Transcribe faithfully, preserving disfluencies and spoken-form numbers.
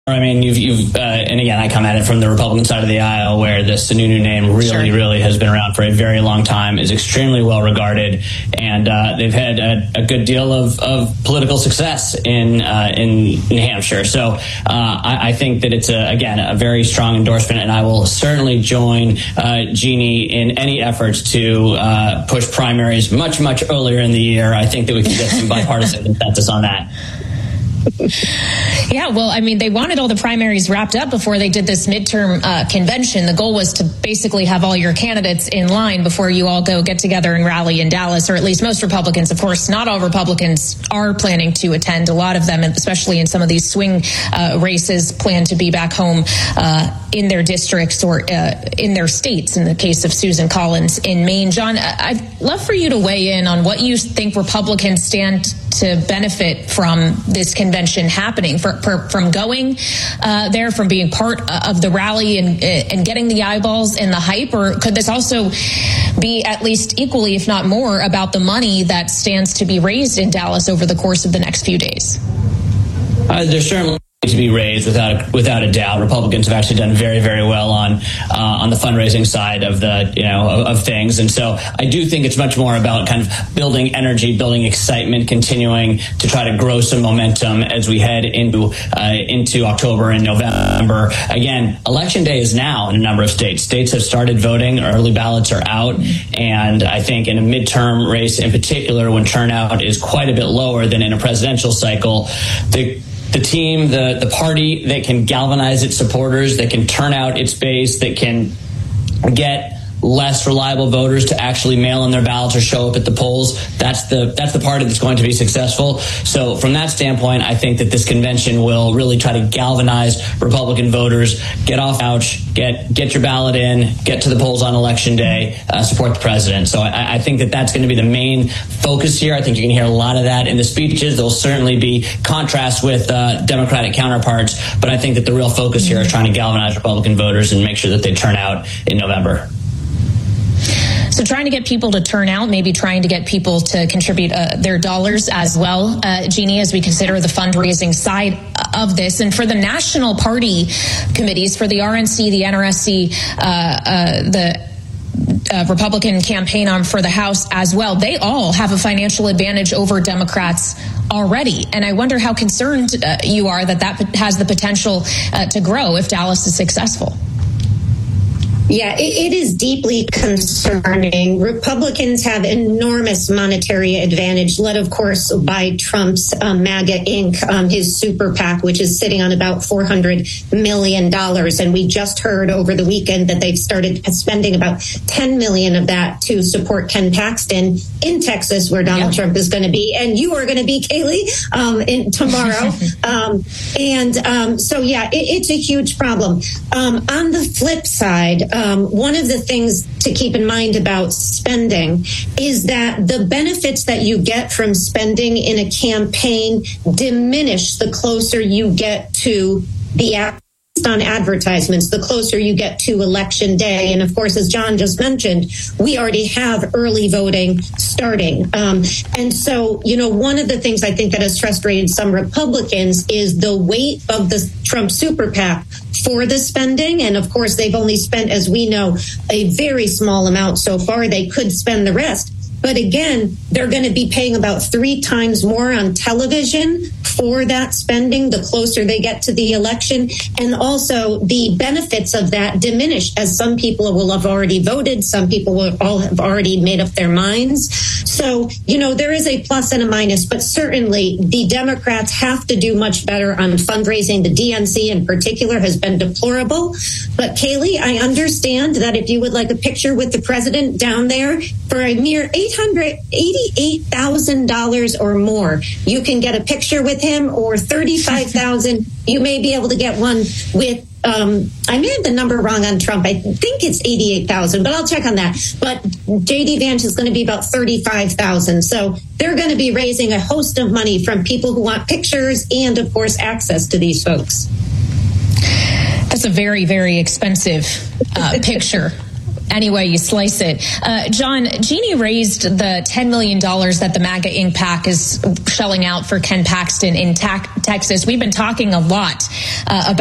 I mean, you've, you've uh, and again, I come at it from the Republican side of the aisle, where the Sununu name really, sure. really has been around for a very long time, is extremely well regarded, and uh, they've had a, a good deal of, of political success in uh, in New Hampshire. So uh, I, I think that it's, a, again, a very strong endorsement, and I will certainly join uh, Jeannie in any efforts to uh, push primaries much, much earlier in the year. I think that we can get some bipartisan consensus on that. Yeah, well, I mean, they wanted all the primaries wrapped up before they did this midterm uh, convention. The goal was to basically have all your candidates in line before you all go get together and rally in Dallas, or at least most Republicans. Of course, not all Republicans are planning to attend. A lot of them, especially in some of these swing uh, races, plan to be back home uh, in their districts or uh, in their states, in the case of Susan Collins in Maine. John, I'd love for you to weigh in on what you think Republicans stand to benefit from this convention happening, for, for, from going uh, there, from being part of the rally and, and getting the eyeballs and the hype? Or could this also be at least equally, if not more, about the money that stands to be raised in Dallas over the course of the next few days? Uh, there's certainly to be raised without a, without a doubt. Republicans have actually done very, very well on uh, on the fundraising side of the you know of, of things, and so I do think it's much more about kind of building energy, building excitement, continuing to try to grow some momentum as we head into uh, into October and November. Again, election day is now in a number of states. States have started voting; early ballots are out, and I think in a midterm race in particular, when turnout is quite a bit lower than in a presidential cycle, the The team, the, the party that can galvanize its supporters, that can turn out its base, that can get less reliable voters to actually mail in their ballots or show up at the polls, that's the that's the party that's going to be successful. So from that standpoint, I think that this convention will really try to galvanize Republican voters, get off the couch, get get your ballot in, get to the polls on election day, uh, support the president. So I, I think that that's going to be the main focus here. I think you're going to hear a lot of that in the speeches. There'll certainly be contrast with uh, Democratic counterparts, but I think that the real focus here is trying to galvanize Republican voters and make sure that they turn out in November. So trying to get people to turn out, maybe trying to get people to contribute uh, their dollars as well, uh, Jeannie, as we consider the fundraising side of this. And for the national party committees, for the R N C, the N R S C, uh, uh, the uh, Republican campaign arm for the House as well, they all have a financial advantage over Democrats already. And I wonder how concerned uh, you are that that has the potential uh, to grow if Dallas is successful. Yeah, it, it is deeply concerning. Republicans have enormous monetary advantage, led, of course, by Trump's um, MAGA Incorporated, um, his super PAC, which is sitting on about four hundred million dollars. And we just heard over the weekend that they've started spending about ten million dollars of that to support Ken Paxton in Texas, where Donald yeah. Trump is going to be. And you are going to be, Kayleigh, um, in, tomorrow. um, and um, so, yeah, it, it's a huge problem. Um, on the flip side, Um, one of the things to keep in mind about spending is that the benefits that you get from spending in a campaign diminish the closer you get to the on advertisements, the closer you get to election day. And of course, as John just mentioned, we already have early voting starting. Um, and so, you know, one of the things I think that has frustrated some Republicans is the weight of the Trump super PAC for the spending. And of course, they've only spent, as we know, a very small amount so far. They could spend the rest. But again, they're going to be paying about three times more on television for that spending the closer they get to the election. And also the benefits of that diminish, as some people will have already voted. Some people will all have already made up their minds. So, you know, there is a plus and a minus, but certainly the Democrats have to do much better on fundraising. The D N C in particular has been deplorable. But Kayleigh, I understand that if you would like a picture with the president down there for a mere eight hundred eighty-eight thousand dollars or more, you can get a picture with him, or thirty-five thousand dollars. You may be able to get one with, um, I may have the number wrong on Trump. I think it's eighty-eight thousand, but I'll check on that. But J D Vance is going to be about thirty-five thousand. So they're going to be raising a host of money from people who want pictures and, of course, access to these folks. That's a very, very expensive uh, picture. any way you slice it. Uh, John, Jeannie raised the ten million dollars that the MAGA Incorporated PAC is shelling out for Ken Paxton in ta- Texas. We've been talking a lot uh, about